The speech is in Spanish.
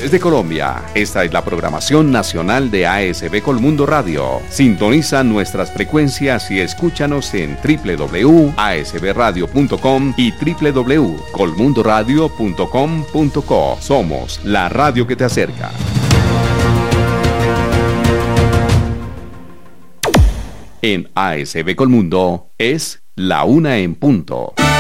Desde Colombia, esta es la programación nacional de ASB Colmundo Radio. Sintoniza nuestras frecuencias y escúchanos en www.asbradio.com y www.colmundoradio.com.co. Somos la radio que te acerca. En ASB Colmundo es la 1 en punto.